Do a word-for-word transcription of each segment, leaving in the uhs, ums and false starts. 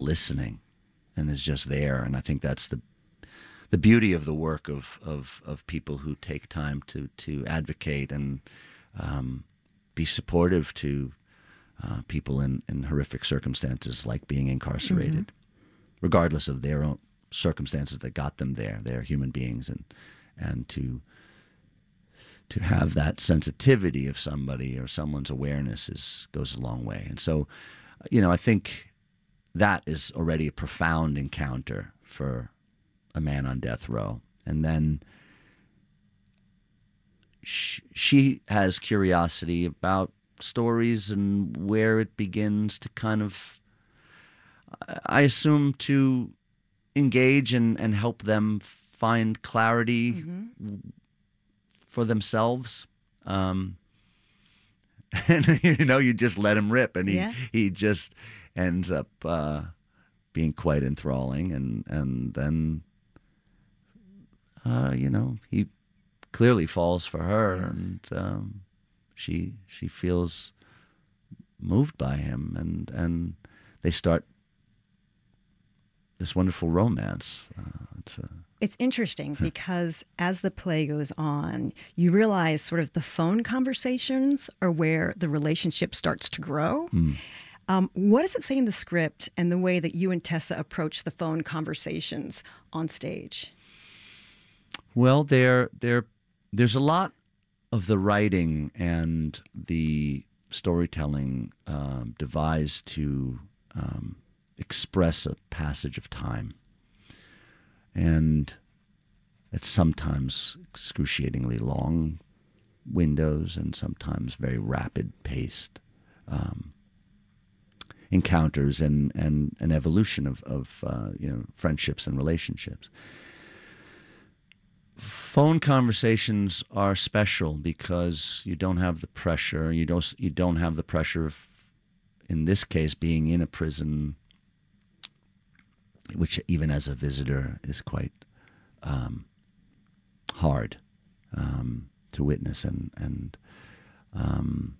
listening and is just there. And I think that's the the beauty of the work of of, of people who take time to to advocate and um, be supportive to uh, people in, in horrific circumstances like being incarcerated, mm-hmm. regardless of their own circumstances that got them there. They're human beings, and and to to have that sensitivity of somebody or someone's awareness is goes a long way. And so, you know, I think that is already a profound encounter for a man on death row. And then she, she has curiosity about stories and where it begins to kind of, I assume, to engage and, and help them find clarity mm-hmm. for themselves. Um, and, you know, you just let him rip, and he, yeah. he just ends up uh, being quite enthralling. And, and then, uh, you know, he clearly falls for her, and um, she she feels moved by him, and, and they start this wonderful romance. Uh, it's a It's interesting because as the play goes on, you realize sort of the phone conversations are where the relationship starts to grow. Mm. Um, what does it say in the script and the way that you and Tessa approach the phone conversations on stage? Well, there, there, there's a lot of the writing and the storytelling um, devised to um, express a passage of time. And it's sometimes excruciatingly long windows and sometimes very rapid-paced um, encounters and, and an evolution of, of uh, you know, friendships and relationships. Phone conversations are special because you don't have the pressure. You don't you don't have the pressure of, in this case, being in a prison, which even as a visitor is quite um, hard um, to witness, and and um,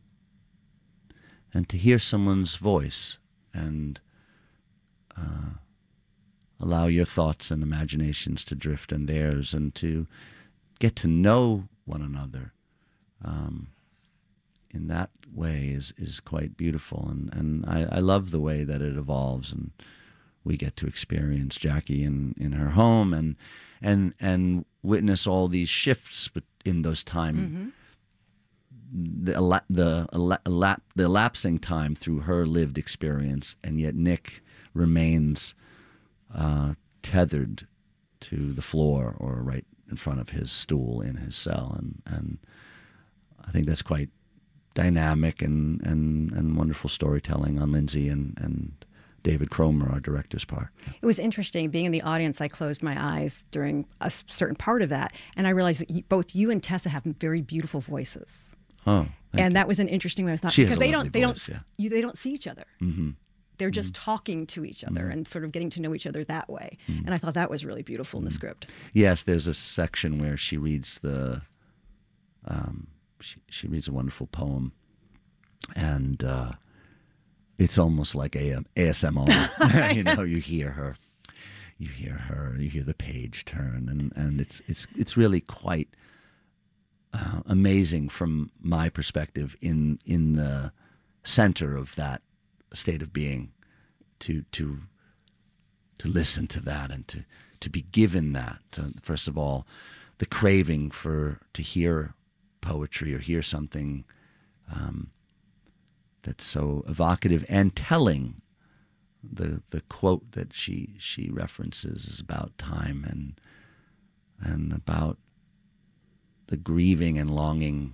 and to hear someone's voice and uh, allow your thoughts and imaginations to drift in theirs, and to get to know one another um, in that way is is quite beautiful, and and I, I love the way that it evolves, and we get to experience Jackie in, in her home and and and witness all these shifts in those time, mm-hmm. the ela- the ela- elap- the elapsing time through her lived experience, and yet Nick remains uh, tethered to the floor or right in front of his stool in his cell, and and I think that's quite dynamic and and, and wonderful storytelling on Lindsay and and David Cromer, our director's part. It was interesting. Being in the audience, I closed my eyes during a certain part of that, and I realized that you, both you and Tessa have very beautiful voices. Oh, and you. That was an interesting way I thought, she because has a they don't, they voice, don't, yeah. you, they don't see each other. Mm-hmm. They're mm-hmm. just talking to each other mm-hmm. and sort of getting to know each other that way. Mm-hmm. And I thought that was really beautiful mm-hmm. in the script. Yes, there's a section where she reads the, um, she, she reads a wonderful poem, and. Uh, It's almost like A S M R. You know, you hear her, you hear her, you hear the page turn, and, and it's it's it's really quite uh, amazing from my perspective in in the center of that state of being, to to to listen to that and to to be given that. To, first of all, the craving for to hear poetry or hear something. Um, That's so evocative and telling. The the quote that she she references is about time and and about the grieving and longing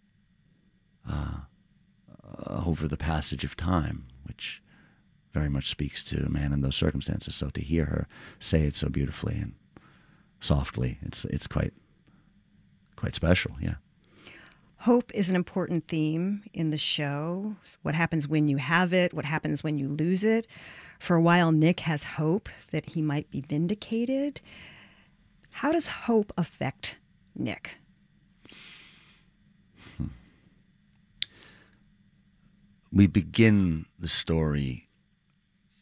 uh, over the passage of time, which very much speaks to a man in those circumstances. So to hear her say it so beautifully and softly, it's it's quite quite special. Yeah. Hope is an important theme in the show. What happens when you have it? What happens when you lose it? For a while, Nick has hope that he might be vindicated. How does hope affect Nick? Hmm. We begin the story